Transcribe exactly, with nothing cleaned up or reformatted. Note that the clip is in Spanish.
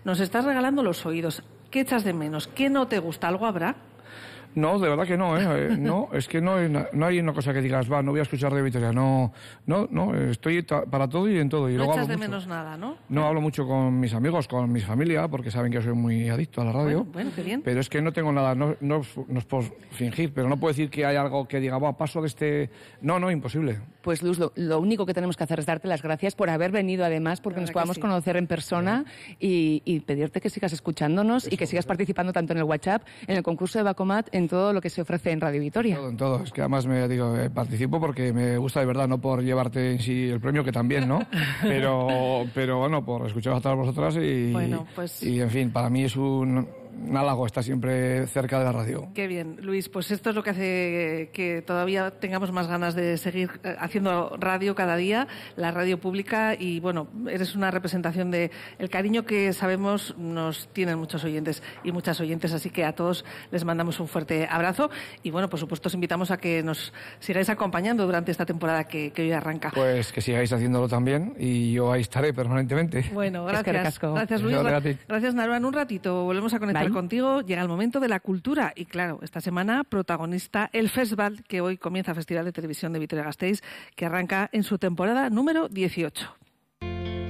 nos estás regalando los oídos. ¿Qué echas de menos? ¿Qué no te gusta? ¿Algo habrá? No, de verdad que no, ¿eh? No, es que no, no hay una cosa que digas, va, no voy a escuchar Radio Vitoria. No, no, no, estoy para todo y en todo. Y no luego echas de mucho. menos nada, ¿no? No, hablo mucho con mis amigos, con mi familia, porque saben que soy muy adicto a la radio. Bueno, bueno, qué bien. Pero es que no tengo nada, no, no, no os puedo fingir, pero no puedo decir que hay algo que diga, va, paso de este... No, no, imposible. Pues Luz, lo, lo único que tenemos que hacer es darte las gracias por haber venido, además, porque nos podamos sí. conocer en persona y, y pedirte que sigas escuchándonos Eso, y que sigas participando tanto en el WhatsApp, en el concurso de Bacomat, en todo lo que se ofrece en Radio Vitoria. En todo, en todo. Es que además me digo, eh, participo porque me gusta de verdad, no por llevarte en sí el premio, que también, ¿no? Pero, pero bueno, por escuchar a todas vosotras y, bueno, pues... y, en fin, para mí es un... Un halago estar siempre cerca de la radio. Qué bien, Luis. Pues esto es lo que hace que todavía tengamos más ganas de seguir haciendo radio cada día, la radio pública, y bueno, eres una representación de el cariño que sabemos nos tienen muchos oyentes y muchas oyentes, así que a todos les mandamos un fuerte abrazo y bueno, por supuesto os invitamos a que nos sigáis acompañando durante esta temporada que, que hoy arranca. Pues que sigáis haciéndolo también y yo ahí estaré permanentemente. Bueno, gracias. Gracias, Luis. Gracias, Narva. En un ratito volvemos a conectar Bye. contigo. Llega el momento de la cultura y claro, esta semana protagonista el Festival, que hoy comienza Festival de Televisión de Vitoria-Gasteiz, que arranca en su temporada número dieciocho.